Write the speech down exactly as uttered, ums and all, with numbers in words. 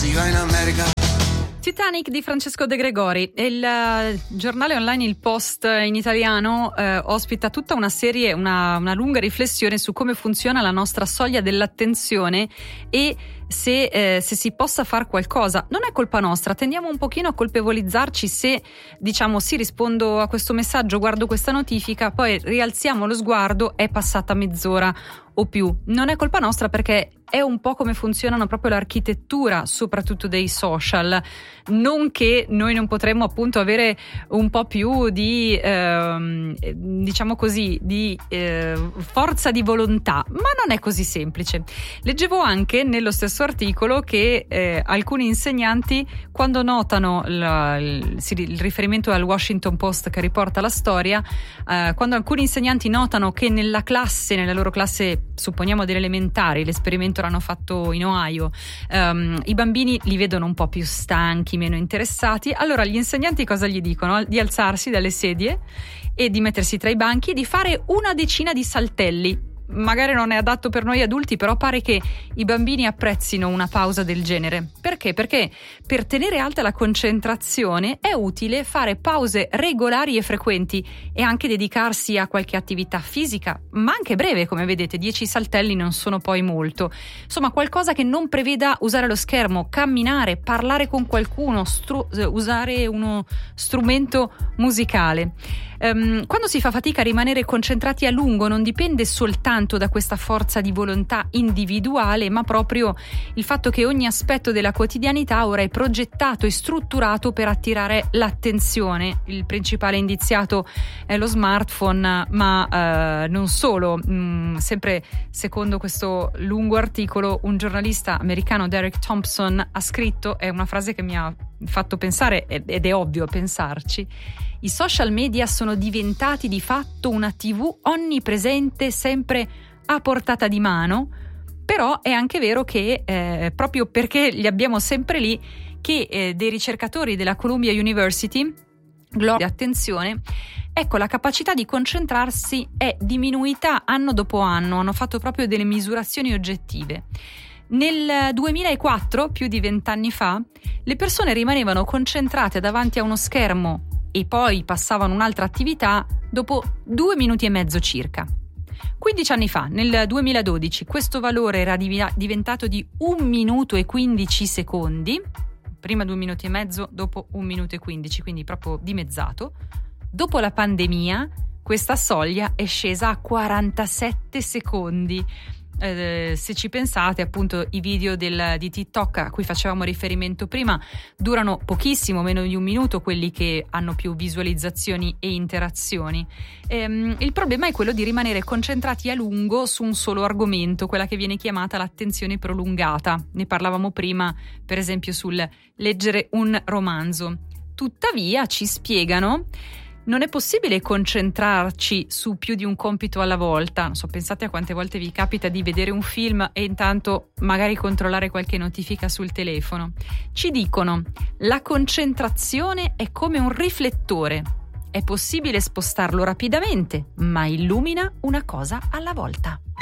See you in America. Titanic di Francesco De Gregori. Il uh, giornale online Il Post in italiano uh, ospita tutta una serie, una, una lunga riflessione su come funziona la nostra soglia dell'attenzione e se, eh, se si possa far qualcosa. Non è colpa nostra, tendiamo un pochino a colpevolizzarci se diciamo sì, rispondo a questo messaggio, guardo questa notifica, poi rialziamo lo sguardo, è passata mezz'ora o più. Non è colpa nostra perché è un po' come funzionano proprio l'architettura, soprattutto dei social. Non che noi non potremmo appunto avere un po' più di ehm, diciamo così di eh, forza di volontà, ma non è così semplice. Leggevo anche nello stesso articolo che eh, alcuni insegnanti, quando notano la, il, il riferimento al Washington Post che riporta la storia, eh, quando alcuni insegnanti notano che nella classe, nella loro classe, supponiamo delle elementari, l'esperimento l'hanno fatto in Ohio, um, i bambini li vedono un po' più stanchi, meno interessati, allora gli insegnanti cosa gli dicono? Di alzarsi dalle sedie e di mettersi tra i banchi e di fare una decina di saltelli. Magari non è adatto per noi adulti, però pare che i bambini apprezzino una pausa del genere. Perché? Perché per tenere alta la concentrazione è utile fare pause regolari e frequenti e anche dedicarsi a qualche attività fisica, ma anche breve, come vedete, dieci saltelli non sono poi molto. Insomma, qualcosa che non preveda usare lo schermo, camminare, parlare con qualcuno, stru- usare uno strumento musicale. Um, quando si fa fatica a rimanere concentrati a lungo non dipende soltanto da questa forza di volontà individuale, ma proprio il fatto che ogni aspetto della quotidianità ora è progettato e strutturato per attirare l'attenzione. Il principale indiziato è lo smartphone, ma uh, non solo. Mm, sempre secondo questo lungo articolo, un giornalista americano, Derek Thompson, ha scritto, è una frase che mi ha fatto pensare, ed è ovvio pensarci: i social media sono diventati di fatto una tivù onnipresente, sempre a portata di mano. Però è anche vero che eh, proprio perché li abbiamo sempre lì, che eh, dei ricercatori della Columbia University, gloria attenzione, ecco, la capacità di concentrarsi è diminuita anno dopo anno. Hanno fatto proprio delle misurazioni oggettive. Nel duemilaquattro, più di vent'anni fa, le persone rimanevano concentrate davanti a uno schermo e poi passavano un'altra attività dopo due minuti e mezzo circa. quindici anni fa, nel duemiladodici, questo valore era div- diventato di un minuto e quindici secondi, prima due minuti e mezzo, dopo un minuto e quindici, quindi proprio dimezzato. Dopo la pandemia, questa soglia è scesa a quarantasette secondi. Eh, se ci pensate, appunto, i video del, di TikTok a cui facevamo riferimento prima durano pochissimo, meno di un minuto, quelli che hanno più visualizzazioni e interazioni. Ehm, il problema è quello di rimanere concentrati a lungo su un solo argomento, quella che viene chiamata l'attenzione prolungata. Ne parlavamo prima, per esempio, sul leggere un romanzo. Tuttavia ci spiegano: non è possibile concentrarci su più di un compito alla volta. Non so, pensate a quante volte vi capita di vedere un film e intanto magari controllare qualche notifica sul telefono. Ci dicono: la concentrazione è come un riflettore. È possibile spostarlo rapidamente, ma illumina una cosa alla volta.